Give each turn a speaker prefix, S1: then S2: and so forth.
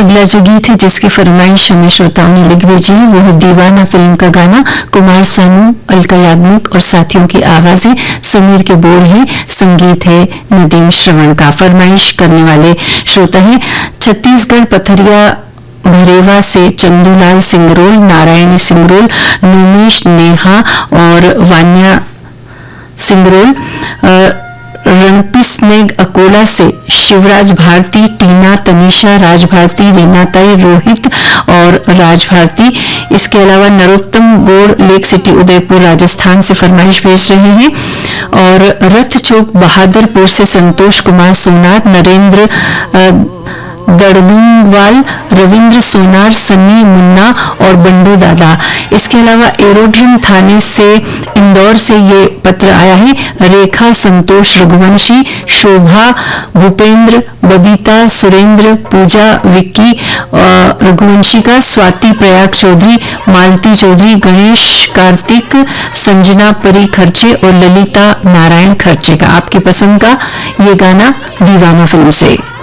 S1: अगला जो गीत है जिसकी फरमाइश हमें श्रोताओं ने लिख भेजी है वो है दीवाना फिल्म का गाना। कुमार सानू, अलका याग्निक और साथियों की आवाजें, समीर के बोल हैं, संगीत है नदीम श्रवण का। फरमाइश करने वाले श्रोता हैं छत्तीसगढ़ पथरिया भरेवा से चंदूलाल सिंगरोल, नारायणी सिंगरोल, नोमेश नेहा और वान्या सिंगरोल। रणपिस्नेग अकोला से शिवराज भारती, टीना, तनीषा, राज भारती, रीनाताई, रोहित और राज भारती। इसके अलावा नरोत्तम गोड़ लेक सिटी उदयपुर राजस्थान से फरमाइश भेज रहे हैं। और रथ चौक बहादुरपुर से संतोष कुमार सोनार, नरेंद्र दड़गुंगवाल, रविंद्र सोनार, सन्नी मुन्ना और बंडू दादा। इसके अलावा एरोड्रम थाने से इंदौर से ये पत्र आया है। रेखा, संतोष, रघुवंशी, शोभा, भूपेंद्र, बबीता, सुरेंद्र, पूजा, विक्की रघुवंशी का, स्वाति प्रयाग चौधरी, मालती चौधरी, गणेश, कार्तिक, संजना परी खर्चे और ललिता नारायण खर्चे का। आपकी पसंद का ये गाना दीवाना फिल्म से।